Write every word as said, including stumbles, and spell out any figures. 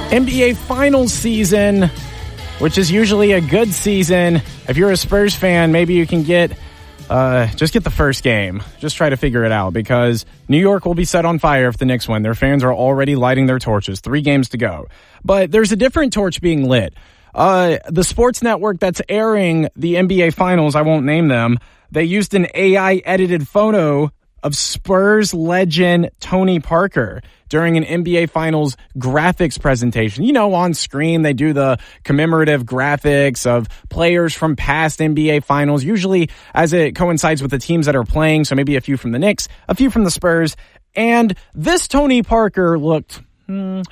N B A Finals season, which is usually a good season. If you're a Spurs fan, maybe you can get uh, just get the first game. Just try to figure it out, because New York will be set on fire if the Knicks win. Their fans are already lighting their torches. Three games to go. But there's a different torch being lit. Uh, the sports network that's airing the N B A Finals, I won't name them, they used an A I-edited photo of Spurs legend Tony Parker during an N B A Finals graphics presentation. You know, on screen, they do the commemorative graphics of players from past N B A Finals, usually as it coincides with the teams that are playing. So maybe a few from the Knicks, a few from the Spurs. And this Tony Parker looked... Hmm,